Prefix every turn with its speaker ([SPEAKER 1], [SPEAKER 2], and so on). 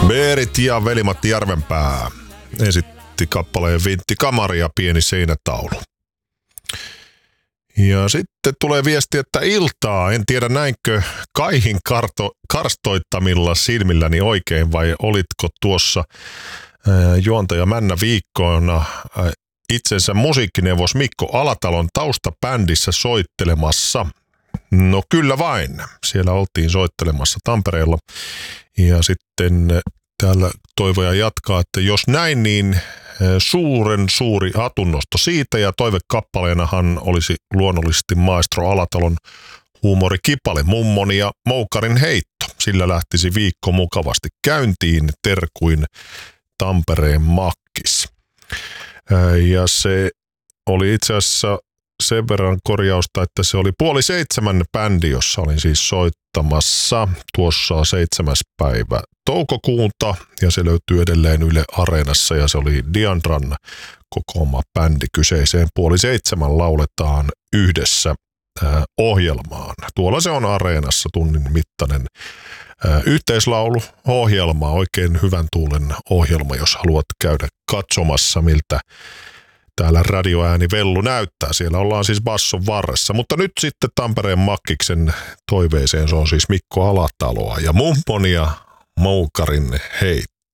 [SPEAKER 1] Berit ja Veli-Matti Järvenpää esitti kappaleen Vintti Kamari ja pieni seinätaulu. Ja sitten tulee viesti, että iltaa, en tiedä näinkö Kaihin karstoittamilla silmilläni oikein vai olitko tuossa juontaja Männä viikkoina itsensä musiikkineuvos Mikko Alatalon taustabändissä soittelemassa. No kyllä vain, siellä oltiin soittelemassa Tampereella ja sitten täällä toivoja jatkaa, että jos näin, niin suuren suuri hatunnosto siitä ja toivekappaleenahan olisi luonnollisesti maestro Alatalon huumorikipale Mummon ja Moukarin heitto. Sillä lähtisi viikko mukavasti käyntiin, terkuin Tampereen makkis. Ja se oli itse asiassa sen verran korjausta, että se oli 6:30 bändi, jossa olin siis soittamassa tuossa 7. päivä toukokuuta ja se löytyy edelleen Yle Areenassa ja se oli Diandran kokoama bändi kyseiseen 6:30 lauletaan yhdessä ohjelmaan. Tuolla se on Areenassa tunnin mittainen yhteislauluohjelma, oikein hyvän tuulen ohjelma, jos haluat käydä katsomassa, miltä täällä radioääni Vellu näyttää. Siellä ollaan siis basson varressa. Mutta nyt sitten Tampereen Makkiksen toiveeseen, se on siis Mikko Alataloa ja Mummon ja Moukarin heitto.